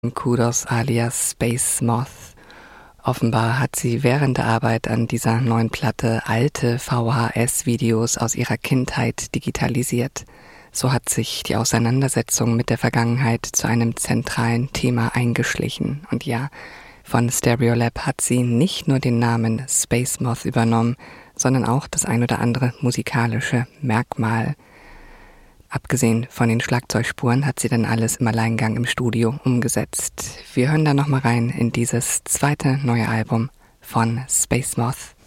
Kudos alias Space Moth. Offenbar hat sie während der Arbeit an dieser neuen Platte alte VHS-Videos aus ihrer Kindheit digitalisiert. So hat sich die Auseinandersetzung mit der Vergangenheit zu einem zentralen Thema eingeschlichen. Und ja, von Stereolab hat sie nicht nur den Namen Space Moth übernommen, sondern auch das ein oder andere musikalische Merkmal. Abgesehen von den Schlagzeugspuren hat sie dann alles im Alleingang im Studio umgesetzt. Wir hören da nochmal rein in dieses zweite neue Album von Space Moth.